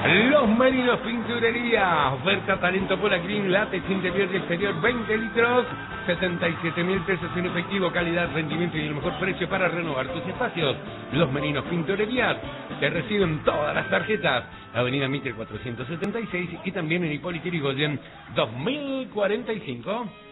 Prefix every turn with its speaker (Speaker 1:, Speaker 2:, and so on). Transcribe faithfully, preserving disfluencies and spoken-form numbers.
Speaker 1: Los Merinos Pinturería, oferta talento Pola Green, látex interior y exterior, veinte litros, setenta y siete mil pesos en efectivo, calidad, rendimiento y el mejor precio para renovar tus espacios. Los Merinos Pinturerías, te reciben todas las tarjetas. Avenida Mitre cuatrocientos setenta y seis y también en Hipólito Yrigoyen dos mil cuarenta y cinco.